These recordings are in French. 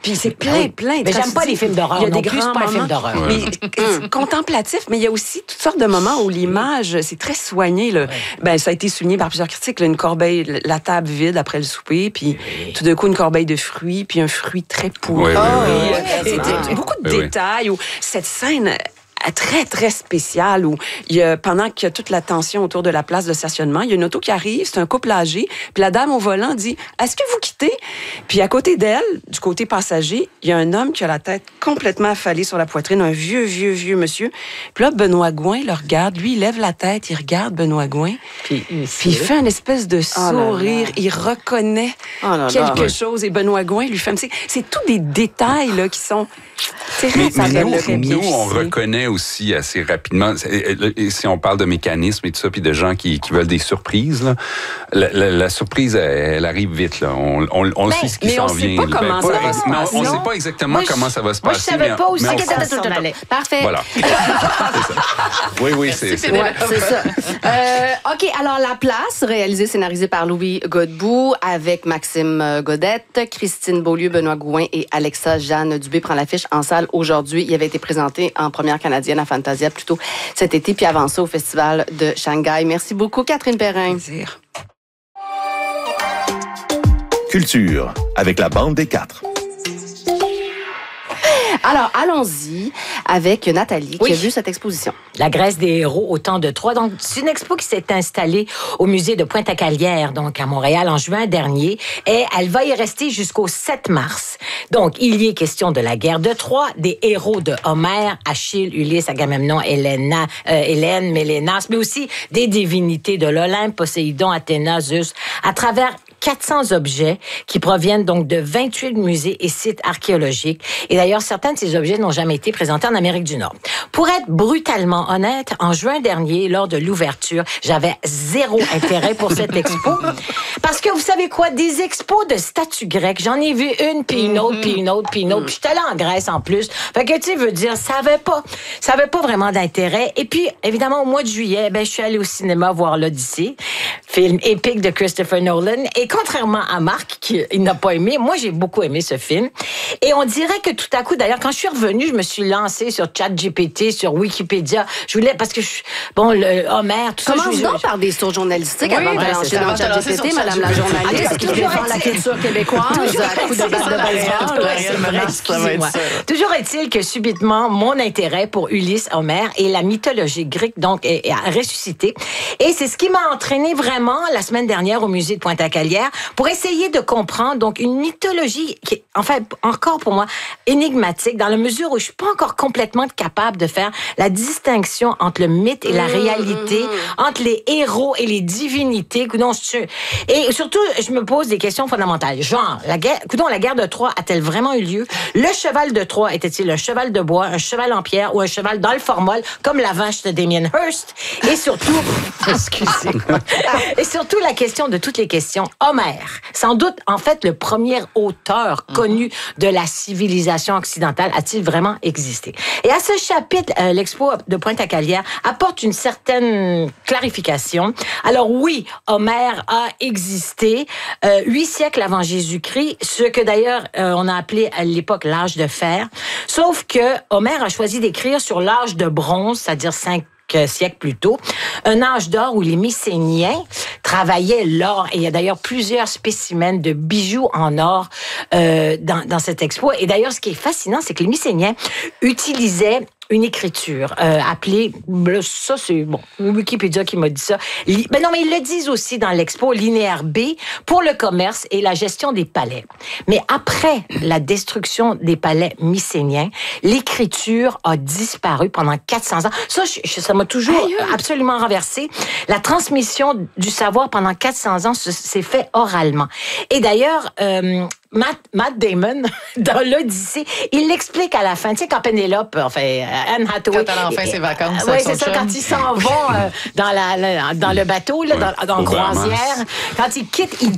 Puis c'est plein. Mais j'aime pas les films d'horreur. Il y a non des plus, grands c'est pas un film moments. d'horreur. Mais contemplatif, mais il y a aussi toutes sortes de moments où l'image, c'est très soigné. Là. Ben, ça a été souligné par plusieurs critiques. Là, une corbeille, la table vide après le souper, puis tout d'un coup, une corbeille de fruits, puis un fruit très pourri. C'est beaucoup de détails. Où cette scène très, très spéciale où il y a, pendant qu'il y a toute la tension autour de la place de stationnement, il y a une auto qui arrive, c'est un couple âgé, puis la dame au volant dit « Est-ce que vous quittez? » Puis à côté d'elle, du côté passager, il y a un homme qui a la tête complètement affalée sur la poitrine, un vieux monsieur. Puis là, Benoît Gouin le regarde, lui, il lève la tête, il regarde Benoît Gouin, puis il fait une espèce de sourire, il reconnaît quelque chose, et Benoît Gouin lui fait... C'est tous des détails là, qui sont... Mais nous, on reconnaît aussi assez rapidement, si on parle de mécanismes et tout ça, puis de gens qui veulent des surprises, là, la surprise, elle arrive vite. Là. On sait ce qui s'en vient. On ne sait pas exactement comment ça va se passer. Moi, je savais pas aussi que ça allait. Parfait. Voilà. Oui, c'est ça. C'est ça. OK, alors La Place, réalisée, scénarisée par Louis Godbout, avec Maxime Godette, Christine Beaulieu, Benoît Gouin et Alexa Jeanne Dubé prend l'affiche en salle aujourd'hui. Il avait été présenté en première canadienne à Fantasia plus tôt cet été, puis avant ça au Festival de Shanghai. Merci beaucoup, Catherine Perrin. Plaisir. Culture, avec la bande des 4. Alors, allons-y avec Nathalie, qui a vu cette exposition. La Grèce des héros au temps de Troie. Donc, c'est une expo qui s'est installée au musée de Pointe-à-Calière, donc à Montréal, en juin dernier. Et elle va y rester jusqu'au 7 mars. Donc, il y est question de la guerre de Troie, des héros de Homère, Achille, Ulysse, Agamemnon, Hélène, Mélénas, mais aussi des divinités de l'Olympe, Poséidon, Athéna, Zeus, à travers 400 objets qui proviennent donc de 28 musées et sites archéologiques. Et d'ailleurs, certains de ces objets n'ont jamais été présentés en Amérique du Nord. Pour être brutalement honnête, en juin dernier, lors de l'ouverture, j'avais zéro intérêt pour cette expo. Parce que vous savez quoi? Des expos de statues grecques, j'en ai vu une, puis une autre, puis une autre, puis une autre. Puis j'étais là en Grèce en plus. Fait que, tu sais, veux dire, ça avait pas vraiment d'intérêt. Et puis, évidemment, au mois de juillet, je suis allée au cinéma voir l'Odyssée, film épique de Christopher Nolan. Et contrairement à Marc, qui n'a pas aimé, moi, j'ai beaucoup aimé ce film. Et on dirait que tout à coup, d'ailleurs, quand je suis revenue, je me suis lancée sur ChatGPT, sur Wikipédia. Je voulais, parce que, le Homère, tout ça. Commence donc par des sources journalistiques avant de lancer dans ChatGPT, Madame la journaliste, qui défend la culture québécoise à coup de batte de baseball. Toujours est-il que subitement, mon intérêt pour Ulysse, Homère et la mythologie grecque, donc, a ressuscité. Et c'est ce qui m'a entraîné vraiment la semaine dernière au musée de Pointe-à-Calière pour essayer de comprendre donc une mythologie qui est, enfin, encore pour moi, énigmatique dans la mesure où je suis pas encore complètement capable de faire la distinction entre le mythe et la réalité, entre les héros et les divinités. Et surtout, je me pose des questions fondamentales. Genre, la guerre de Troie a-t-elle vraiment eu lieu? Le cheval de Troie était-il un cheval de bois, un cheval en pierre ou un cheval dans le formol, comme la vache de Damien Hirst? Et surtout, excusez-moi, et surtout la question de toutes les questions, Homère, sans doute, en fait, le premier auteur connu de la civilisation occidentale, a-t-il vraiment existé? Et à ce chapitre, l'expo de Pointe-à-Calière apporte une certaine clarification. Alors oui, Homère a existé 8 siècles avant Jésus-Christ, ce que d'ailleurs on a appelé à l'époque l'âge de fer. Sauf que Homère a choisi d'écrire sur l'âge de bronze, c'est-à-dire 5 siècles plus tôt, un âge d'or où les Mycéniens travaillaient l'or. Et il y a d'ailleurs plusieurs spécimens de bijoux en or dans cette expo. Et d'ailleurs, ce qui est fascinant, c'est que les Mycéniens utilisaient une écriture appelée, ça c'est bon, Wikipédia qui m'a dit ça. Ben non, mais ils le disent aussi dans l'expo, linéaire B, pour le commerce et la gestion des palais. Mais après la destruction des palais mycéniens, l'écriture a disparu pendant 400 ans. Ça m'a toujours absolument renversé. La transmission du savoir pendant 400 ans s'est fait oralement. Et d'ailleurs, Matt Damon, dans l'Odyssée, il l'explique à la fin. Tu sais, quand Pénélope, Anne Hathaway... Quand elle a enfin ses vacances. Oui, c'est ça, quand ils s'en vont dans le bateau, là, dans la croisière, quand ils quittent, il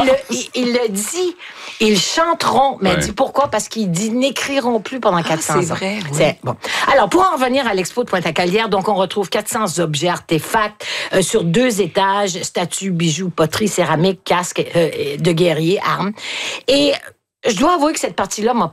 le dit, ils chanteront. Mais dit pourquoi? Parce qu'il dit n'écriront plus pendant 400 ans. C'est vrai, oui. C'est, bon. Alors, pour en revenir à l'expo de Pointe-à-Calière, donc on retrouve 400 objets, artefacts, sur 2 étages, statues, bijoux, poteries, céramique, casques de guerriers, armes. Et je dois avouer que cette partie-là m'a